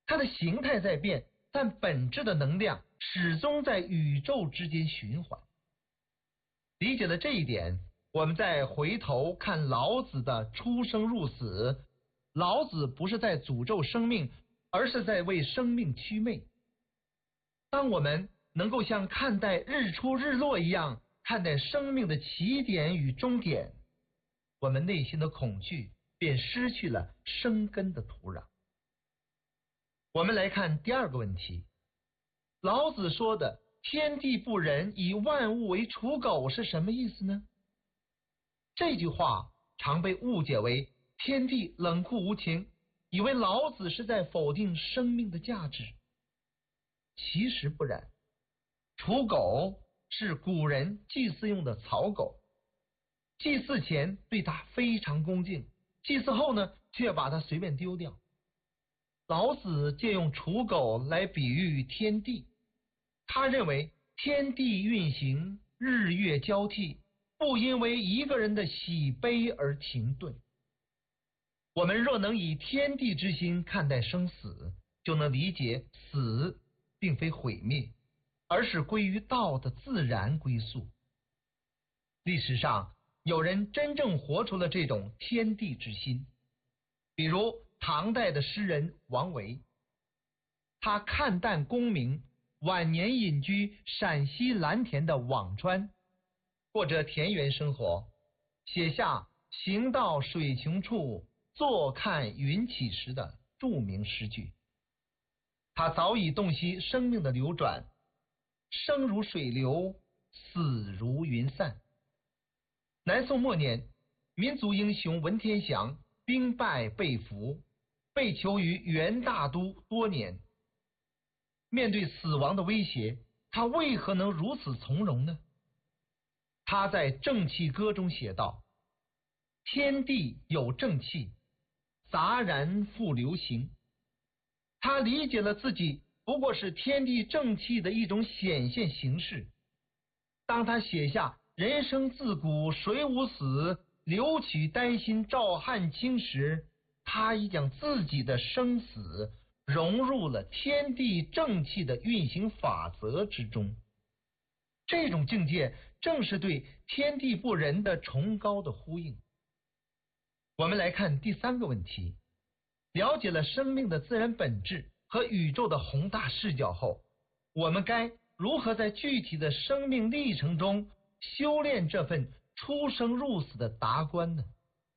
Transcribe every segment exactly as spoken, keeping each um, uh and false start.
它的形态在变，但本质的能量始终在宇宙之间循环。理解了这一点，我们再回头看老子的出生入死，老子不是在诅咒生命，而是在为生命祛魅。当我们能够像看待日出日落一样看待生命的起点与终点，我们内心的恐惧便失去了生根的土壤。我们来看第二个问题，老子说的天地不仁，以万物为刍狗是什么意思呢？这句话常被误解为天地冷酷无情，以为老子是在否定生命的价值。其实不然，刍狗是古人祭祀用的草狗，祭祀前对它非常恭敬，祭祀后呢，却把它随便丢掉。老子借用刍狗来比喻天地，他认为天地运行，日月交替，不因为一个人的喜悲而停顿。我们若能以天地之心看待生死，就能理解死并非毁灭，而是归于道的自然归宿。历史上有人真正活出了这种天地之心，比如唐代的诗人王维，他看淡功名，晚年隐居陕西蓝田的辋川，过着田园生活，写下行到水穷处，坐看云起时的著名诗句。他早已洞悉生命的流转，生如水流，死如云散。南宋末年，民族英雄文天祥兵败被俘，被囚于元大都多年。面对死亡的威胁，他为何能如此从容呢？他在《正气歌》中写道：天地有正气，杂然复流行。他理解了自己不过是天地正气的一种显现形式。当他写下人生自古谁无死，留取丹心照汗青时，他已将自己的生死融入了天地正气的运行法则之中。这种境界正是对天地不仁的崇高的呼应。我们来看第三个问题，了解了生命的自然本质和宇宙的宏大视角后，我们该如何在具体的生命历程中修炼这份出生入死的达观呢？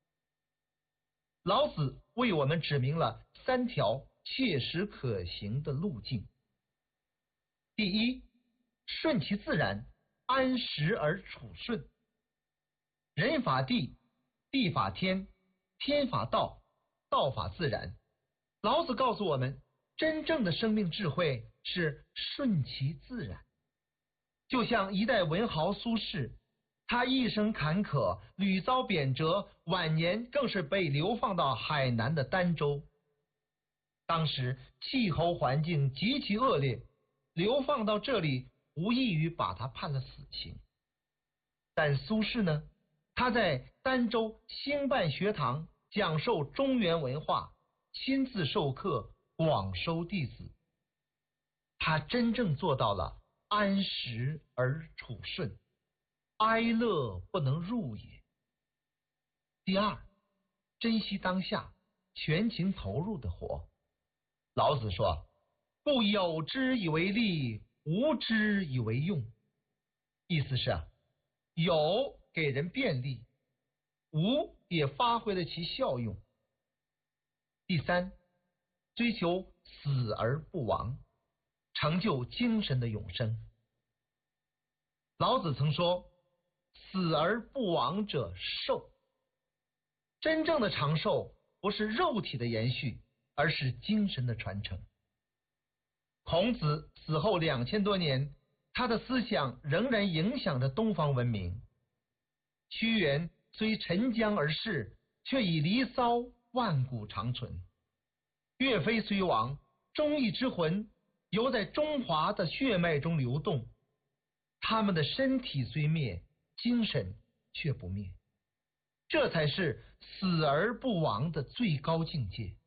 老子为我们指明了三条切实可行的路径。第一，顺其自然，安时而处顺。人法地，地法天，天法道，道法自然。老子告诉我们，真正的生命智慧是顺其自然。就像一代文豪苏轼，他一生坎坷，屡遭贬谪，晚年更是被流放到海南的儋州。当时气候环境极其恶劣，流放到这里无异于把他判了死刑。但苏轼呢，他在儋州兴办学堂，讲授中原文化，亲自授课，广收弟子。他真正做到了安时而处顺，哀乐不能入也。第二，珍惜当下，全情投入的活。老子说，故有之以为利，无之以为用。意思是啊，有给人便利，无也发挥了其效用。第三，追求死而不亡，成就精神的永生。老子曾说，死而不亡者寿。真正的长寿不是肉体的延续，而是精神的传承。孔子死后两千多年，他的思想仍然影响着东方文明。屈原虽沉江而逝，却以离骚万古长存。岳飞虽亡，忠义之魂犹在中华的血脉中流动。他们的身体虽灭，精神却不灭。这才是死而不亡的最高境界。